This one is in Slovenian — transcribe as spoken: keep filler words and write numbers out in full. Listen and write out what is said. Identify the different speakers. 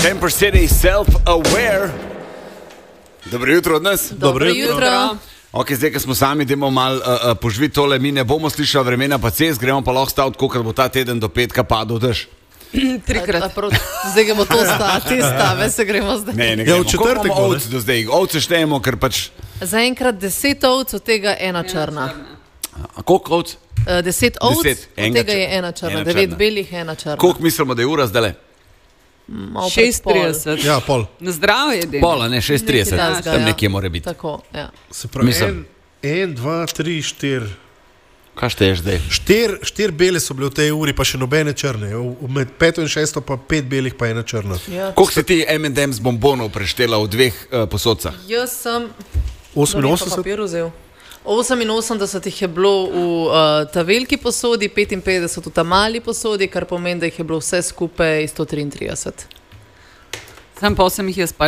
Speaker 1: Temper City, self-aware. Dobro jutro od nas.
Speaker 2: Dobro jutro.
Speaker 1: Ok, zdaj, ko smo sami, idemo malo uh, uh, poživiti tole, mi ne bomo slišali vremena, pa cest, gremo pa lahko staviti, koliko bo ta teden do petka padel dež.
Speaker 2: Trikrat. Zdaj gremo to stati, stave se gremo zdaj.
Speaker 1: Ne, ne
Speaker 3: Ja,
Speaker 1: gremo.
Speaker 3: v četrtek
Speaker 1: Koliko
Speaker 3: bo,
Speaker 1: imamo
Speaker 3: ne?
Speaker 1: ovc do zdaj? Ovce štejemo, ker pač...
Speaker 2: Zaenkrat deset ovc, od tega ena črna.
Speaker 1: A koliko ovc?
Speaker 2: Uh, deset ovc,
Speaker 1: Deset.
Speaker 2: od
Speaker 1: Enega
Speaker 2: tega je
Speaker 1: črna.
Speaker 2: ena črna.
Speaker 1: Ena
Speaker 2: Devet
Speaker 1: črna.
Speaker 2: belih, ena črna.
Speaker 1: Koliko mislimo, da je ura zdaj?
Speaker 2: Malo pred
Speaker 4: šest
Speaker 2: pol.
Speaker 4: trideset.
Speaker 3: Ja, pol.
Speaker 4: Na zdravje, Deno.
Speaker 1: Pola, ne, šest trideset.
Speaker 2: Nekaj takega,
Speaker 1: Tam
Speaker 2: ja.
Speaker 1: nekje mora biti.
Speaker 2: Tako, ja.
Speaker 3: Se pravi,
Speaker 1: Mislim.
Speaker 3: en, en, dva, tri, štir.
Speaker 1: Kaj šteješ zdaj?
Speaker 3: Štir, štir bele so bile v tej uri, pa še nobene črne. V- Med peto in šesto pa pet belih, pa ena črna.
Speaker 2: Ja.
Speaker 1: Koliko si ti em and em's bombonov preštela v dveh uh, posodcah?
Speaker 2: Jaz sem
Speaker 3: oseminosemdeset?
Speaker 2: papir vzel. oseminosemdeset jih je bilo v uh, ta veliki posodi, petinpetdeset v ta mali posodi, kar pomeni, da jih je bilo vse skupaj sto triintrideset.
Speaker 4: Sam pa sem jih jaz